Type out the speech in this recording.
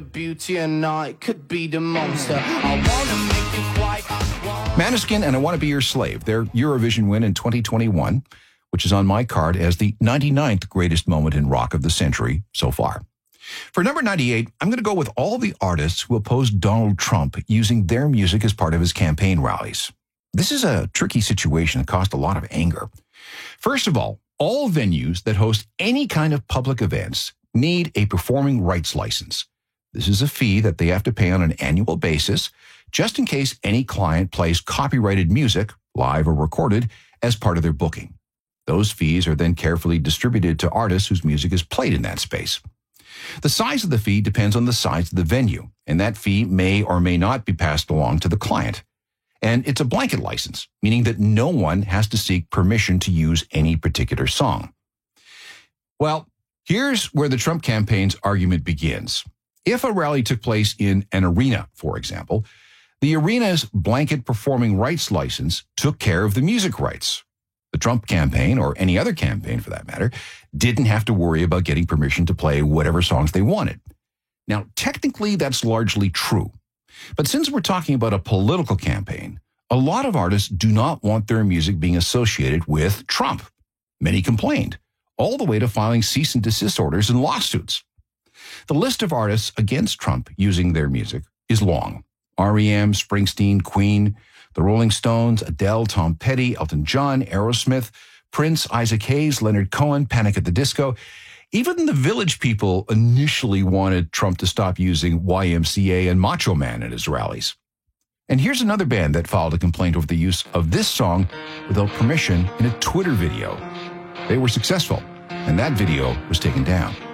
Beauty and I could be the monster. I wanna make you quite. Maneskin and I Want to Be Your Slave, their Eurovision win in 2021, which is on my card as the 99th greatest moment in rock of the century so far. For number 98, I'm going to go with all the artists who opposed Donald Trump using their music as part of his campaign rallies. This is a tricky situation that caused a lot of anger. First of all venues that host any kind of public events need a performing rights license. This is a fee that they have to pay on an annual basis, just in case any client plays copyrighted music, live or recorded, as part of their booking. Those fees are then carefully distributed to artists whose music is played in that space. The size of the fee depends on the size of the venue, and that fee may or may not be passed along to the client. And it's a blanket license, meaning that no one has to seek permission to use any particular song. Well, here's where the Trump campaign's argument begins. If a rally took place in an arena, for example, the arena's blanket performing rights license took care of the music rights. The Trump campaign, or any other campaign for that matter, didn't have to worry about getting permission to play whatever songs they wanted. Now, technically, that's largely true. But since we're talking about a political campaign, a lot of artists do not want their music being associated with Trump. Many complained, all the way to filing cease and desist orders and lawsuits. The list of artists against Trump using their music is long. R.E.M., Springsteen, Queen, the Rolling Stones, Adele, Tom Petty, Elton John, Aerosmith, Prince, Isaac Hayes, Leonard Cohen, Panic at the Disco. Even the Village People initially wanted Trump to stop using YMCA and Macho Man at his rallies. And here's another band that filed a complaint over the use of this song without permission in a Twitter video. They were successful, and that video was taken down.